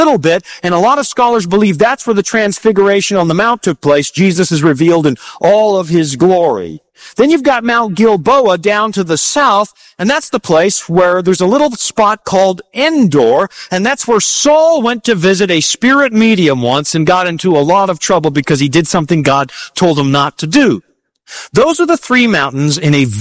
little bit, and a lot of scholars believe that's where the transfiguration on the mount took place. Jesus is revealed in all of his glory. Then you've got Mount Gilboa down to the south, and that's the place where there's a little spot called Endor, and that's where Saul went to visit a spirit medium once and got into a lot of trouble because he did something God told him not to do. Those are the three mountains in a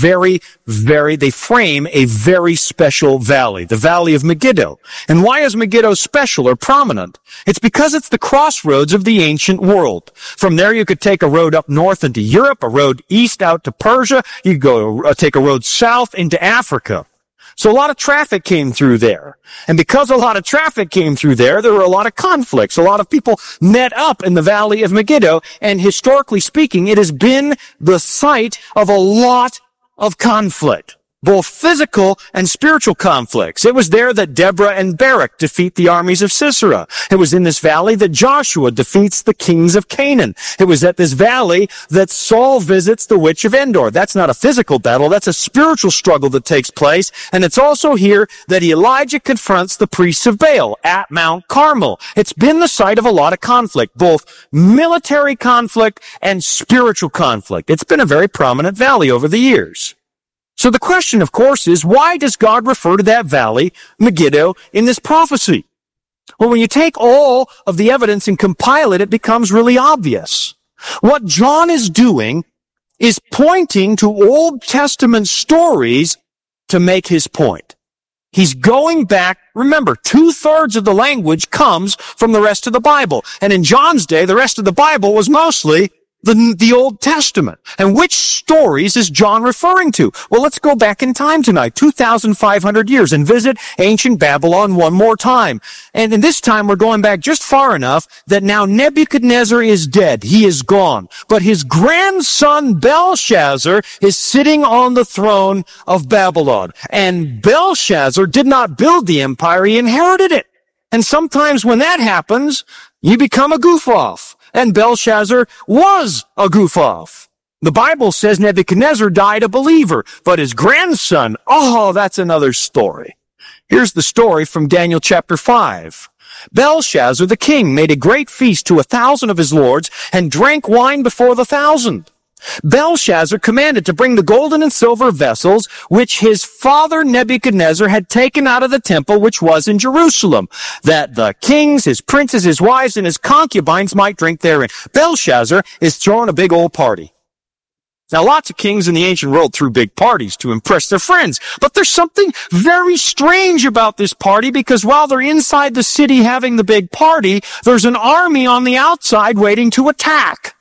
they frame a very special valley, the Valley of Megiddo. And why is Megiddo special or prominent? It's because it's the crossroads of the ancient world. From there you could take a road up north into Europe, a road east out to Persia, you could go take a road south into Africa. So a lot of traffic came through there. And because a lot of traffic came through there were a lot of conflicts. A lot of people met up in the Valley of Megiddo, and historically speaking, it has been the site of a lot of conflict. Both physical and spiritual conflicts. It was there that Deborah and Barak defeat the armies of Sisera. It was in this valley that Joshua defeats the kings of Canaan. It was at this valley that Saul visits the witch of Endor. That's not a physical battle, that's a spiritual struggle that takes place. And it's also here that Elijah confronts the priests of Baal at Mount Carmel. It's been the site of a lot of conflict, both military conflict and spiritual conflict. It's been a very prominent valley over the years. So the question, of course, is why does God refer to that valley, Megiddo, in this prophecy? Well, when you take all of the evidence and compile it, it becomes really obvious. What John is doing is pointing to Old Testament stories to make his point. He's going back. Remember, 2/3 of the language comes from the rest of the Bible. And in John's day, the rest of the Bible was mostly the Old Testament. And which stories is John referring to? Well, let's go back in time tonight, 2,500 years, and visit ancient Babylon one more time. And in this time, we're going back just far enough that now Nebuchadnezzar is dead. He is gone. But his grandson Belshazzar is sitting on the throne of Babylon. And Belshazzar did not build the empire, he inherited it. And sometimes when that happens, you become a goof-off. And Belshazzar was a goof-off. The Bible says Nebuchadnezzar died a believer, but his grandson, that's another story. Here's the story from Daniel chapter 5. Belshazzar the king made a great feast to 1,000 of his lords and drank wine before the 1,000. Belshazzar commanded to bring the golden and silver vessels which his father Nebuchadnezzar had taken out of the temple which was in Jerusalem, that the kings, his princes, his wives, and his concubines might drink therein. Belshazzar is throwing a big old party. Now, lots of kings in the ancient world threw big parties to impress their friends, but there's something very strange about this party because while they're inside the city having the big party, there's an army on the outside waiting to attack.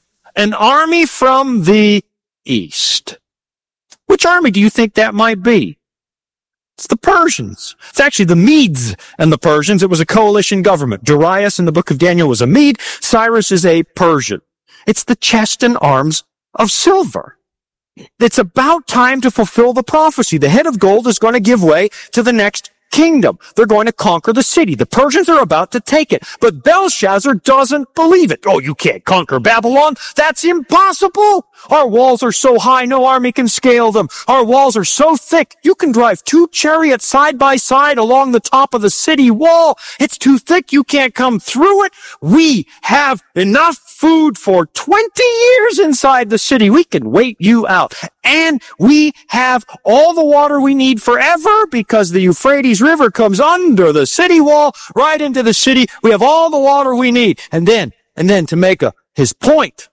An army from the east. Which army do you think that might be? It's the Persians. It's actually the Medes and the Persians. It was a coalition government. Darius in the book of Daniel was a Mede. Cyrus is a Persian. It's the chest and arms of silver. It's about time to fulfill the prophecy. The head of gold is going to give way to the next kingdom. They're going to conquer the city. The Persians are about to take it. But Belshazzar doesn't believe it. Oh, you can't conquer Babylon. That's impossible. Our walls are so high, no army can scale them. Our walls are so thick, you can drive 2 chariots side by side along the top of the city wall. It's too thick, you can't come through it. We have enough food for 20 years inside the city. We can wait you out. And we have all the water we need forever because the Euphrates River comes under the city wall right into the city. We have all the water we need. And then to make his point,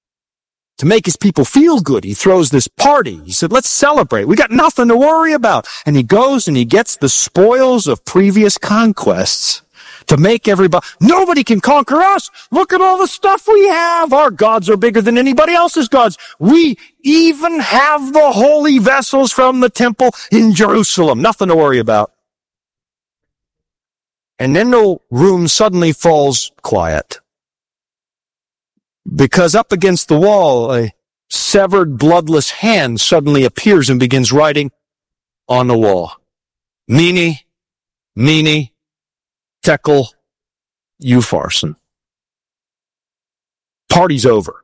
to make his people feel good, he throws this party. He said, let's celebrate. We got nothing to worry about. And he goes and he gets the spoils of previous conquests to make everybody, nobody can conquer us. Look at all the stuff we have. Our gods are bigger than anybody else's gods. We even have the holy vessels from the temple in Jerusalem. Nothing to worry about. And then the room suddenly falls quiet. Because up against the wall, a severed, bloodless hand suddenly appears and begins writing on the wall. Mene, Tekel, Upharsin. Party's over.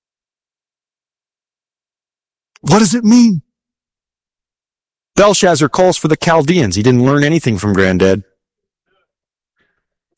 What does it mean? Belshazzar calls for the Chaldeans. He didn't learn anything from Granddad.